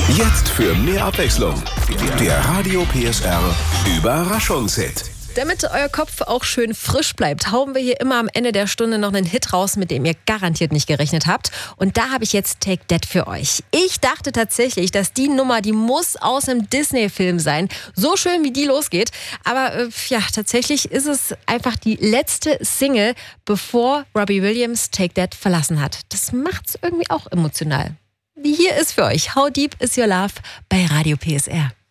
Jetzt für mehr Abwechslung. Der Radio PSR Überraschungshit. Damit euer Kopf auch schön frisch bleibt, hauen wir hier immer am Ende der Stunde noch einen Hit raus, mit dem ihr garantiert nicht gerechnet habt. Und da habe ich jetzt Take That für euch. Ich dachte tatsächlich, dass die Nummer, die muss aus einem Disney-Film sein. So schön, wie die losgeht. Aber tatsächlich ist es einfach die letzte Single, bevor Robbie Williams Take That verlassen hat. Das macht's irgendwie auch emotional. Hier ist für euch How Deep Is Your Love bei Radio PSR.